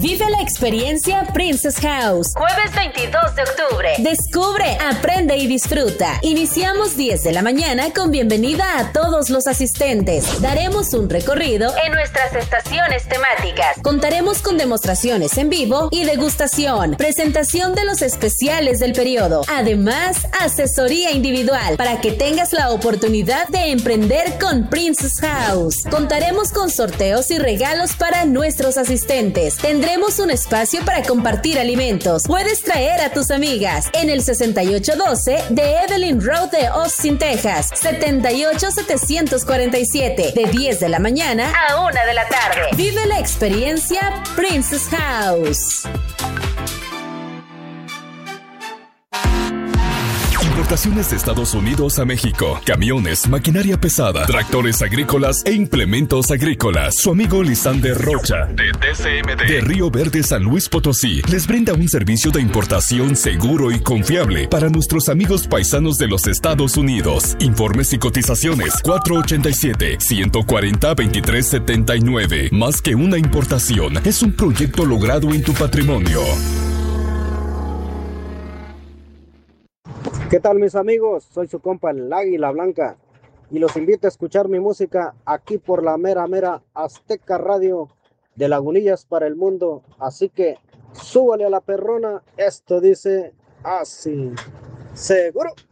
Vive la experiencia Princess House. Jueves 22 de octubre. Descubre, aprende y disfruta. Iniciamos 10 de la mañana con bienvenida a todos los asistentes. Daremos un recorrido en nuestras estaciones temáticas. Contaremos con demostraciones en vivo y degustación. Presentación de los especiales del periodo. Además, asesoría individual para que tengas la oportunidad de emprender con Princess House. Contaremos con sorteos y regalos para nuestros asistentes. Tendremos un espacio para compartir alimentos. Puedes traer a tus amigas en el 6812 de Evelyn Road de Austin, Texas, 78747, de 10 de la mañana a 1 de la tarde. Vive la experiencia Princess House. Importaciones de Estados Unidos a México. Camiones, maquinaria pesada, tractores agrícolas e implementos agrícolas. Su amigo Lisander Rocha, de TCMD, de Río Verde, San Luis Potosí, les brinda un servicio de importación seguro y confiable para nuestros amigos paisanos de los Estados Unidos. Informes y cotizaciones 487-140-2379. Más que una importación, es un proyecto logrado en tu patrimonio. ¿Qué tal, mis amigos? Soy su compa el Águila Blanca y los invito a escuchar mi música aquí por la mera Azteca Radio de Lagunillas para el mundo. Así que súbale a la perrona, esto dice así. ¡Seguro!